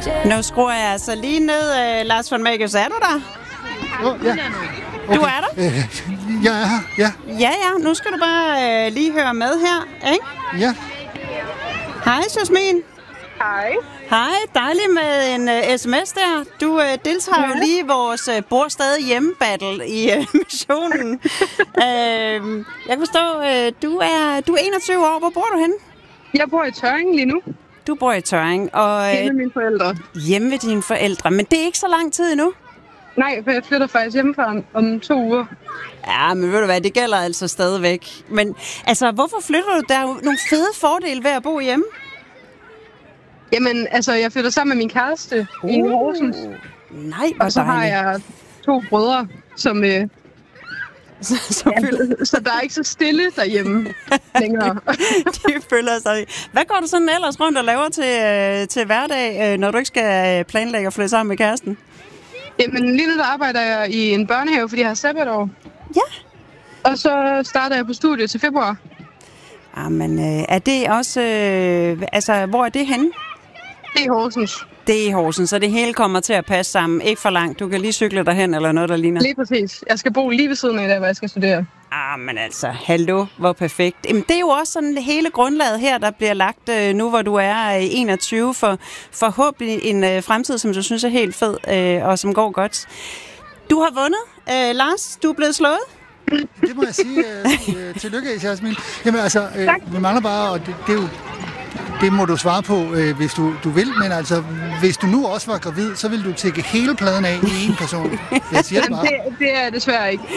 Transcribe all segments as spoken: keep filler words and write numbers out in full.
Nu skruer jeg altså lige ned. Uh, Lars von Magus, er du der? Oh, ja. Okay. Du er der? Øh, jeg er her, ja. Ja, ja. Nu skal du bare uh, lige høre med her, ikke? Ja. Hej, Jasmin. Hej. Hej, dejligt med en uh, sms der. Du uh, deltager ja. jo lige i vores uh, bor stadig hjemme battle i uh, missionen. uh, jeg kan forstå, uh, du er du er enogtyve år. Hvor bor du henne? Jeg bor i Tørring lige nu. Du bor i Tørring. Og, uh, hjemme med mine forældre. Hjemme med dine forældre. Men det er ikke så lang tid endnu. Nej, for jeg flytter faktisk hjemmefra om, om to uger. Ja, men ved du hvad, det gælder altså stadigvæk. Men altså, hvorfor flytter du? Der er jo nogle fede fordele ved at bo hjemme. Jamen, altså, jeg flytter sammen med min kæreste uh, i Horsens. Nej, og så har jeg to brødre, som... Øh, så, så, ja, så der er ikke så stille derhjemme længere. De føler sig... Hvad går du sådan ellers rundt og laver til, til hverdag, når du ikke skal planlægge at flytte sammen med kæresten? Jamen, lige nu der arbejder jeg i en børnehave, fordi jeg har sabbatår. Ja. Og så starter jeg på studiet til februar. Jamen, er det også... Øh, altså, hvor er det henne? Det er i Horsens. Det er i Horsens, så det hele kommer til at passe sammen. Ikke for langt. Du kan lige cykle derhen eller noget, der ligner. Lige præcis. Jeg skal bo lige ved siden af der, hvor jeg skal studere. Ah, men altså, hallo, hvor perfekt. Jamen, det er jo også sådan hele grundlaget her, der bliver lagt øh, nu, hvor du er øh, enogtyve, for forhåbentlig en øh, fremtid, som du synes er helt fed, øh, og som går godt. Du har vundet. Øh, Lars, du er blevet slået. Det må jeg sige. Øh, tillykke, Jasmin. Jamen altså, øh, vi mangler bare, og det, det er jo... Det må du svare på, øh, hvis du, du vil, men altså, hvis du nu også var gravid, så vil du tække hele pladen af i en person. Jeg siger det bare. Det, det er desværre ikke.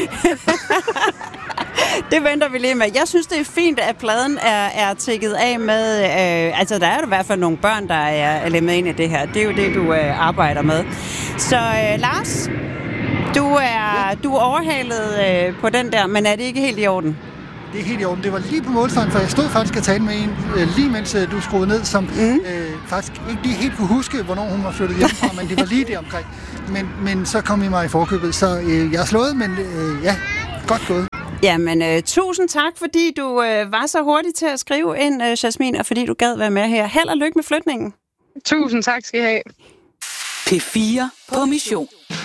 Det venter vi lige med. Jeg synes, det er fint, at pladen er, er tækket af med... Øh, altså, der er jo i hvert fald nogle børn, der er, er lidt med ind i det her. Det er jo det, du øh, arbejder med. Så øh, Lars, du er, ja. du er overhalet øh, på den der, men er det ikke helt i orden? Det er helt i orden. Det var lige på målstregen, for jeg stod faktisk og talte med en, øh, lige mens øh, du skruede ned, som mm. øh, faktisk ikke lige helt kunne huske, hvornår hun var flyttet hjemmefra, men det var lige der omkring. Men, men så kom I mig i forkøbet, så øh, jeg er slået, men øh, ja, godt gået. Jamen, øh, tusind tak, fordi du øh, var så hurtig til at skrive ind, øh, Jasmin, og fordi du gad være med her. Held og lykke med flytningen. Tusind tak skal I have. P fire på mission.